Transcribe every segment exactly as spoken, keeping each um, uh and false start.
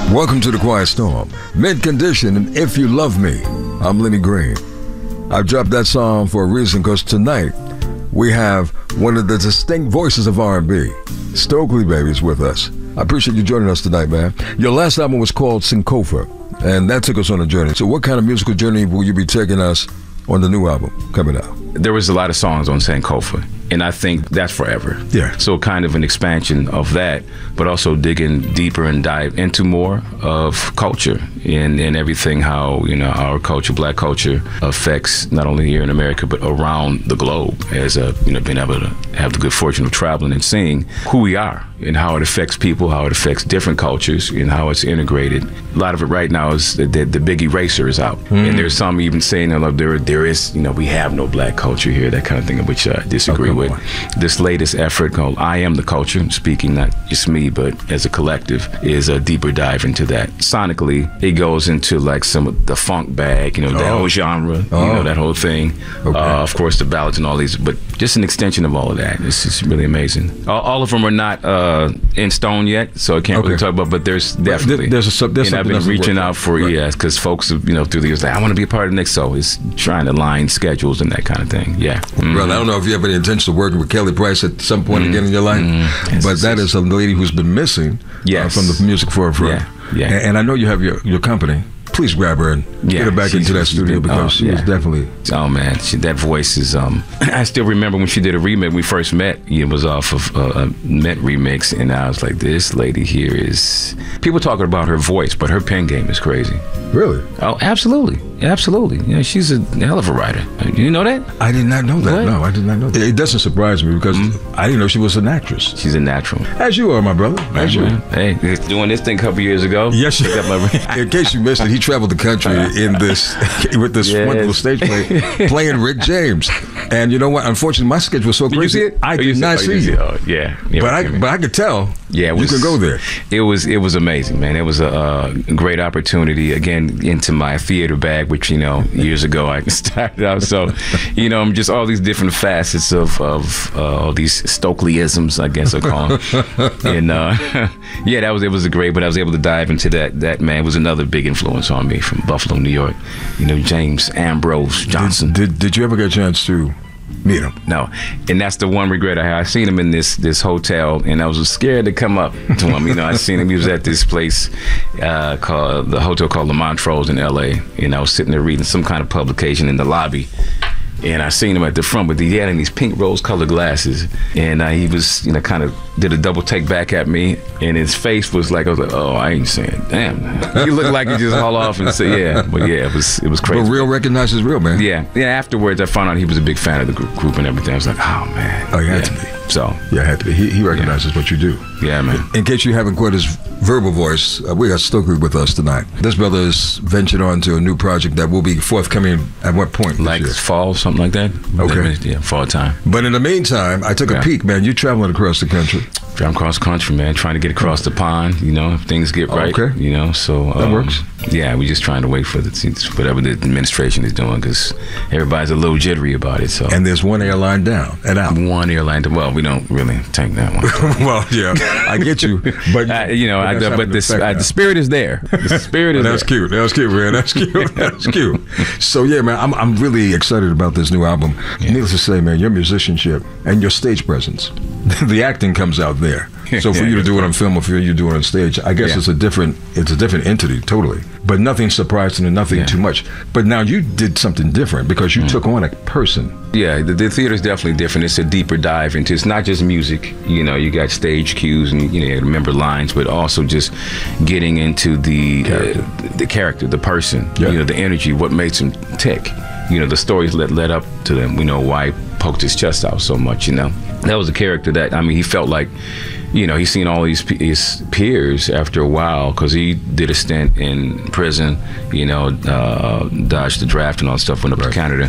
Welcome to The Quiet Storm. Mid Condition and If You Love Me. I'm Lenny Green. I dropped that song for a reason, because tonight we have one of the distinct voices of R and B. Stokely Baby's with us. I appreciate you joining us tonight, man. Your last album was called Sankofa, and that took us on a journey. So what kind of musical journey will you be taking us on the new album coming out? There was a lot of songs on Sankofa, and I think that's forever. Yeah. So kind of an expansion of that, but also digging deeper and dive into more of culture and, and everything, how, you know, our culture, black culture, affects not only here in America, but around the globe, as a, you know, being able to have the good fortune of traveling and seeing who we are and how it affects people, how it affects different cultures, and how it's integrated. A lot of it right now is the, the, the big eraser is out. Mm. And there's some even saying, oh, there, there is, you know, we have no black culture here, that kind of thing, which I disagree okay, with. Boy. This latest effort called I Am the Culture, speaking not just me, but as a collective, is a deeper dive into that. Sonically, it goes into like some of the funk bag, you know, that oh. whole genre, oh. you know, that whole thing. Okay. Uh, of course, the ballads and all these, but just an extension of all of that. It's just really amazing. All, all of them are not uh, in stone yet, so I can't okay. really talk about, but there's definitely. There's, a, there's and I've been reaching out for, right. yeah, because folks, have, you know, through the years, like, I want to be a part of the next, so it's trying to line schedules and that kind of thing, yeah. Mm-hmm. Well, I don't know if you have any intention of working with Kelly Price at some point mm-hmm. again in your life, mm-hmm. but that is a lady who's been missing yes. uh, from the music forefront. Yeah. Yeah. And, and I know you have your, your company. Please grab her and yeah, get her back into that studio, because oh, she yeah. is definitely. Oh man, she, that voice is. Um, I still remember when she did a remix. We first met. It was off of uh, a Met remix, and I was like, "This lady here is." People talking about her voice, but her pen game is crazy. Really? Oh, absolutely, absolutely. Yeah, she's a hell of a writer. You know that? I did not know that. What? No, I did not know that. It doesn't surprise me, because mm-hmm. I didn't know she was an actress. She's a natural. As you are, my brother. As you. Hey, doing this thing a couple years ago. Yes, you got my. In case you missed it, he traveled the country in this with this yes. wonderful stage play, playing Rick James. And you know what? Unfortunately, my schedule was so did crazy. You see it? I oh, did not see it. Oh, yeah, yeah, but I but I could tell. Yeah, it was, you could go there. It was it was amazing, man. It was a, a great opportunity, again, into my theater bag, which, you know, years ago I started out. So, you know, just all these different facets of of uh, all these Stokelyisms, I guess I call them. And uh, yeah, that was it was a great. But I was able to dive into that. That man was another big influence on me from Buffalo, New York. You know, James Ambrose Johnson. Did, did, did you ever get a chance to meet him? No, and that's the one regret I had. I seen him in this this hotel, and I was scared to come up to him. You know, I seen him. He was at this place uh, called the hotel called the Montrose in L A, and I was sitting there reading some kind of publication in the lobby. And I seen him at the front, but he had in these pink rose-colored glasses, and uh, he was, you know, kind of did a double take back at me, and his face was like, I was like, oh, I ain't saying, damn. He looked like he just haul off and say, yeah, but yeah, it was it was crazy. But real recognizes real, man. Yeah, yeah. Afterwards, I found out he was a big fan of the group and everything. I was like, oh man. Oh, you had yeah. to be. So yeah, it had to be. He, he recognizes yeah. what you do. Yeah, man. In, in case you haven't caught his verbal voice, uh, we got Stokely with us tonight. This brother has ventured on to a new project that will be forthcoming at what point? Like this year? Fall, something like that. Okay. Yeah, fall time. But in the meantime, I took yeah. a peek, man. You're traveling across the country. Driving across the country, man. Trying to get across the pond, you know, if things get right. Okay. You know, so. That um, works. Yeah, we're just trying to wait for the whatever the administration is doing, because everybody's a little jittery about it. So. And there's one airline down and out. One airline down. Well, we don't really take that one. Well, yeah, I get you. But, uh, you know, but, I, but the, uh, the spirit is there. The spirit is well, that's there. cute. That's cute, man. That's cute. That's cute. So, yeah, man, I'm, I'm really excited about this new album. Yeah. Needless to say, man, your musicianship and your stage presence, the acting comes out there. So for yeah, you to do it on film or for you to do it on stage, I guess yeah. it's a different it's a different entity, totally. But nothing surprising and nothing yeah. too much. But now you did something different, because you mm. took on a person. Yeah, the, the theater is definitely different. It's a deeper dive into, it's not just music. You know, you got stage cues and, you know, remember lines, but also just getting into the character, uh, the, character the person, yeah. you know, the energy, what makes him tick. You know, the stories that led up to them. We know why he poked his chest out so much, you know. That was a character that, I mean, he felt like, you know, he's seen all these his peers after a while, because he did a stint in prison, you know, uh, dodged the draft and all that stuff, went up right. to Canada.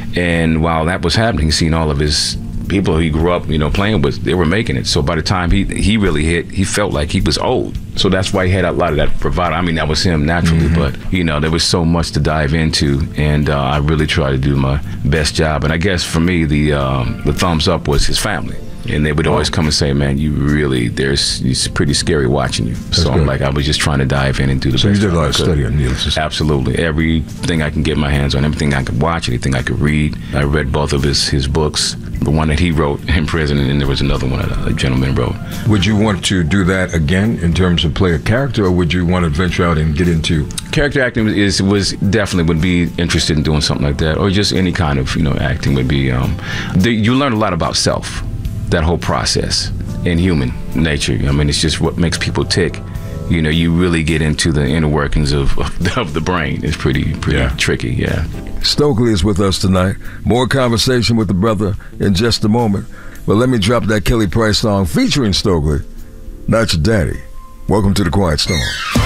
And while that was happening, he's seen all of his people he grew up, you know, playing with, they were making it. So by the time he he really hit, he felt like he was old. So that's why he had a lot of that bravado. I mean, that was him naturally, mm-hmm. but, you know, there was so much to dive into, and uh, I really tried to do my best job. And I guess for me, the um, the thumbs up was his family. And they would always come and say, man, you really, there's, it's pretty scary watching you. That's so good. I'm like, I was just trying to dive in and do the So best you did a job lot I of could. studying, Neil. Absolutely. Everything I can get my hands on, everything I could watch, anything I could read. I read both of his, his books, the one that he wrote in prison, and then there was another one that a gentleman wrote. Would you want to do that again in terms of play a character, or would you want to venture out and get into Character acting is was definitely would be interested in doing something like that, or just any kind of, you know, acting would be. Um, the, you learn a lot about self, that whole process, in human nature. I mean, it's just what makes people tick. You know, you really get into the inner workings of of the, of the brain. It's pretty pretty Yeah. tricky. Yeah. Stokely is with us tonight. More conversation with the brother in just a moment. But let me drop that Kelly Price song featuring Stokely, Not Your Daddy. Welcome to the Quiet Storm.